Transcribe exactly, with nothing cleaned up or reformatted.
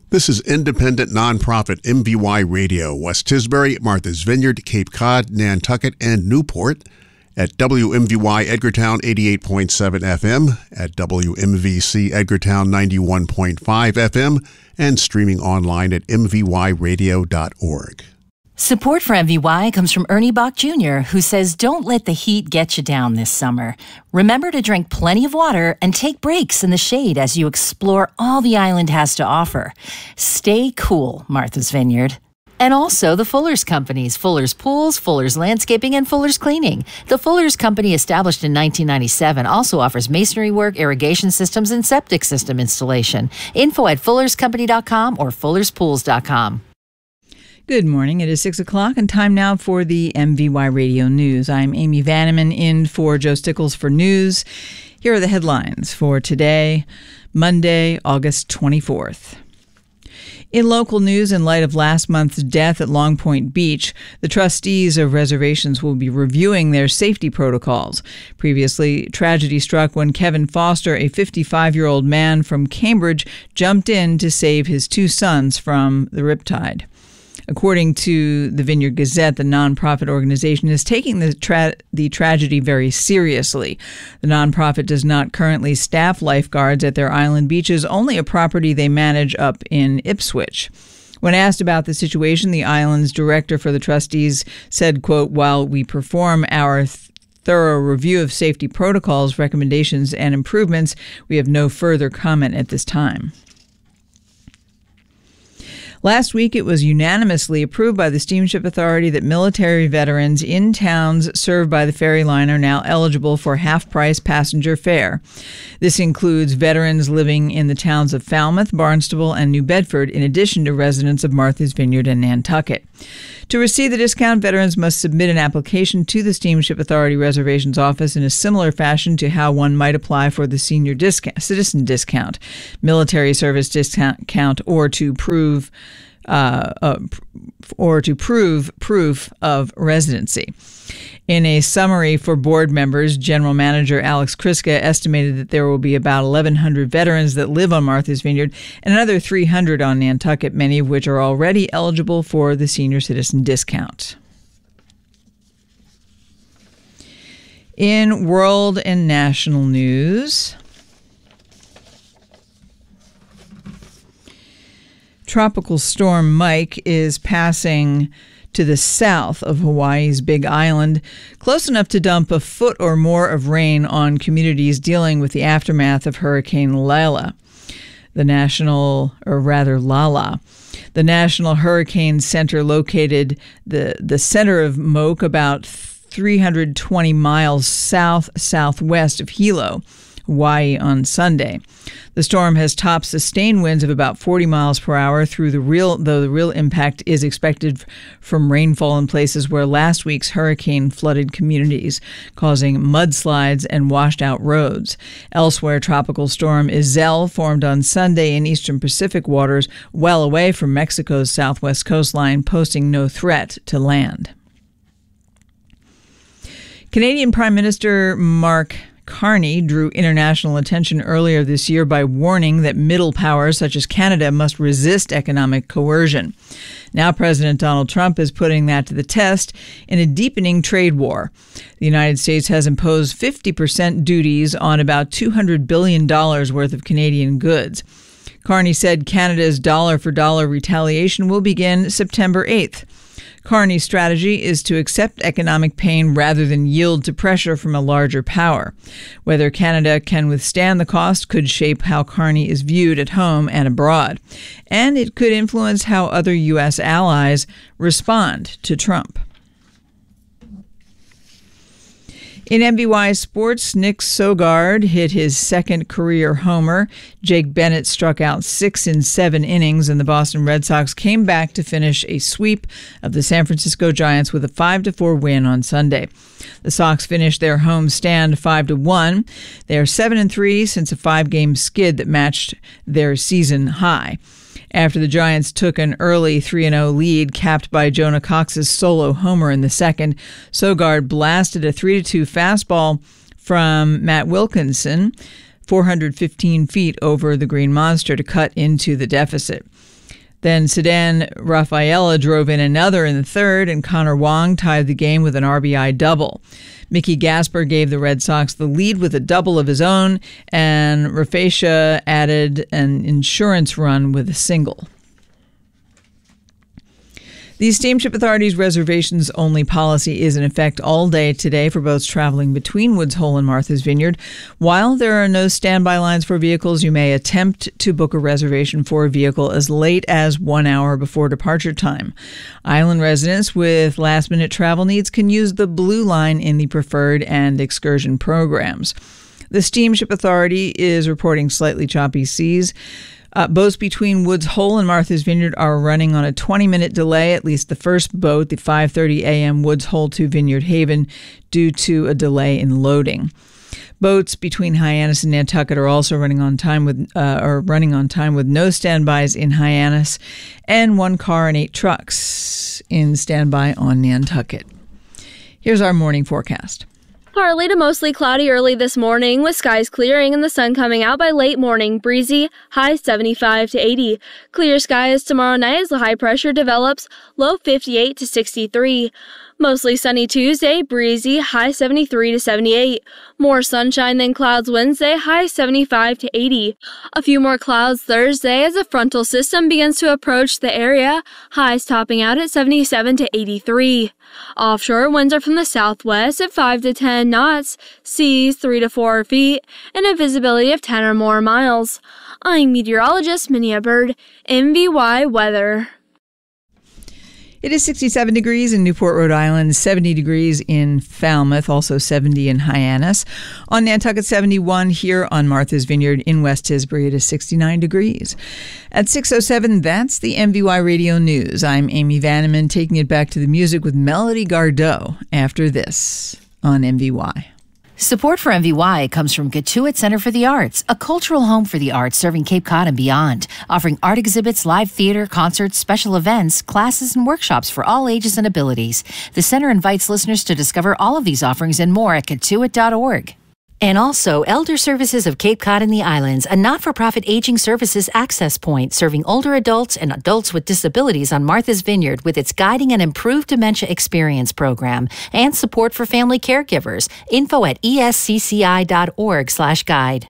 This is independent nonprofit M V Y Radio, West Tisbury, Martha's Vineyard, Cape Cod, Nantucket, and Newport, at W M V Y Edgartown eighty-eight point seven F M, at W M V C Edgartown ninety-one point five F M, and streaming online at m v y radio dot org. Support for M V Y comes from Ernie Bach Junior, who says don't let the heat get you down this summer. Remember to drink plenty of water and take breaks in the shade as you explore all the island has to offer. Stay cool, Martha's Vineyard. And also the Fuller's Companies, Fuller's Pools, Fuller's Landscaping, and Fuller's Cleaning. The Fuller's Company, established in nineteen ninety-seven, also offers masonry work, irrigation systems, and septic system installation. Info at fullers company dot com or fullers pools dot com. Good morning. It is six o'clock and time now for the M V Y Radio News. I'm Amy Vanneman in for Joe Stickles for news. Here are the headlines for today, Monday, August twenty-fourth. In local news, in light of last month's death at Long Point Beach, the trustees of reservations will be reviewing their safety protocols. Previously, tragedy struck when Kevin Foster, a fifty-five-year-old man from Cambridge, jumped in to save his two sons from the riptide. According to the Vineyard Gazette, the nonprofit organization is taking the, tra- the tragedy very seriously. The nonprofit does not currently staff lifeguards at their island beaches, only a property they manage up in Ipswich. When asked about the situation, the island's director for the trustees said, quote, "While we perform our th- thorough review of safety protocols, recommendations, and improvements, we have no further comment at this time." Last week, it was unanimously approved by the Steamship Authority that military veterans in towns served by the ferry line are now eligible for half-price passenger fare. This includes veterans living in the towns of Falmouth, Barnstable, and New Bedford, in addition to residents of Martha's Vineyard and Nantucket. To receive the discount, veterans must submit an application to the Steamship Authority Reservations Office in a similar fashion to how one might apply for the senior discount, citizen discount, military service discount, or to prove uh, uh, or to prove proof of residency. In a summary for board members, General Manager Alex Kriska estimated that there will be about eleven hundred veterans that live on Martha's Vineyard and another three hundred on Nantucket, many of which are already eligible for the senior citizen discount. In world and national news, Tropical Storm Mike is passing to the south of Hawaii's Big Island, close enough to dump a foot or more of rain on communities dealing with the aftermath of Hurricane Lala. The national, or rather Lala. The National Hurricane Center located the, the center of Moke about three hundred twenty miles south-southwest of Hilo, Hawaii, on Sunday. The storm has topped sustained winds of about forty miles per hour, through the real, though the real impact is expected from rainfall in places where last week's hurricane flooded communities, causing mudslides and washed out roads. Elsewhere, Tropical Storm Iselle formed on Sunday in eastern Pacific waters, well away from Mexico's southwest coastline, posing no threat to land. Canadian Prime Minister Mark Carney drew international attention earlier this year by warning that middle powers such as Canada must resist economic coercion. Now President Donald Trump is putting that to the test in a deepening trade war. The United States has imposed fifty percent duties on about two hundred billion dollars worth of Canadian goods. Carney said Canada's dollar-for-dollar retaliation will begin September eighth. Carney's strategy is to accept economic pain rather than yield to pressure from a larger power. Whether Canada can withstand the cost could shape how Carney is viewed at home and abroad, and it could influence how other U S allies respond to Trump. In M V Y sports, Nick Sogard hit his second career homer. Jake Bennett struck out six in seven innings, and the Boston Red Sox came back to finish a sweep of the San Francisco Giants with a five to four win on Sunday. The Sox finished their home stand five to one. They are seven and three since a five-game skid that matched their season high. After the Giants took an early three and oh lead, capped by Jonah Cox's solo homer in the second, Sogard blasted a three to two fastball from Matt Wilkinson four hundred fifteen feet over the Green Monster to cut into the deficit. Then Ceddanne Rafaela drove in another in the third, and Connor Wong tied the game with an R B I double. Mickey Gasper gave the Red Sox the lead with a double of his own, and Rafaela added an insurance run with a single. The Steamship Authority's reservations-only policy is in effect all day today for boats traveling between Woods Hole and Martha's Vineyard. While there are no standby lines for vehicles, you may attempt to book a reservation for a vehicle as late as one hour before departure time. Island residents with last-minute travel needs can use the Blue Line in the Preferred and Excursion programs. The Steamship Authority is reporting slightly choppy seas. Uh, boats between Woods Hole and Martha's Vineyard are running on a twenty-minute delay, at least the first boat, the five thirty a.m. Woods Hole to Vineyard Haven, due to a delay in loading. Boats between Hyannis and Nantucket are also running on time with uh, are running on time with no standbys in Hyannis, and one car and eight trucks in standby on Nantucket. Here's our morning forecast. Partly to mostly cloudy early this morning, with skies clearing and the sun coming out by late morning. Breezy, high seventy-five to eighty. Clear skies tomorrow night as the high pressure develops, low fifty-eight to sixty-three. Mostly sunny Tuesday, breezy, high seventy-three to seventy-eight. More sunshine than clouds Wednesday, high seventy-five to eighty. A few more clouds Thursday as a frontal system begins to approach the area, highs topping out at seventy-seven to eighty-three. Offshore winds are from the southwest at five to ten knots, seas three to four feet, and a visibility of ten or more miles. I'm meteorologist Minia Bird, M V Y Weather. It is sixty-seven degrees in Newport, Rhode Island, seventy degrees in Falmouth, also seventy in Hyannis. On Nantucket, seventy-one here on Martha's Vineyard in West Tisbury. It is sixty-nine degrees. At six oh seven, that's the M V Y Radio News. I'm Amy Vanneman, taking it back to the music with Melody Gardot after this on M V Y. Support for M V Y comes from Gatuit Center for the Arts, a cultural home for the arts serving Cape Cod and beyond, offering art exhibits, live theater, concerts, special events, classes, and workshops for all ages and abilities. The center invites listeners to discover all of these offerings and more at gatuit dot org. And also, Elder Services of Cape Cod and the Islands, a not-for-profit aging services access point serving older adults and adults with disabilities on Martha's Vineyard with its Guiding and Improved Dementia Experience program and support for family caregivers. Info at e s c c i dot org slash guide.